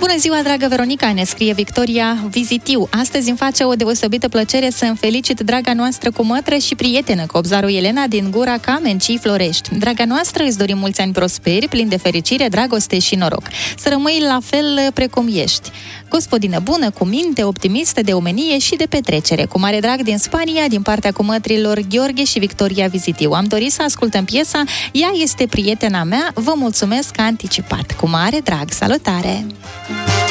Bună ziua, dragă Veronica, ne scrie Victoria Vizitiu. Astăzi îmi face o deosebită plăcere să-mi felicit draga noastră cumătră și prietenă, cobzarul Elena din Gura Camencii, Florești. Draga noastră, îți dorim mulți ani prosperi, plini de fericire, dragoste și noroc. Să rămâi la fel precum ești. Gospodină bună, cu minte, optimistă, de omenie și de petrecere. Cu mare drag din Spania, din partea cumătrilor Gheorghe și Victoria Vizitiu. Am dorit să ascultăm piesa Ea este prietena mea. Vă mulțumesc anticipat. Cu mare drag. Salutare!